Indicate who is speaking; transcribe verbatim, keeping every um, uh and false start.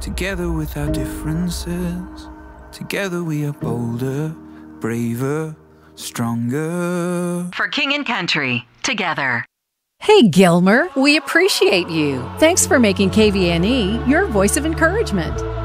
Speaker 1: Together with our differences, together we are bolder, braver, stronger.
Speaker 2: For King and Country, together.
Speaker 3: Hey, Gilmer, we appreciate you. Thanks for making K V N E your voice of encouragement.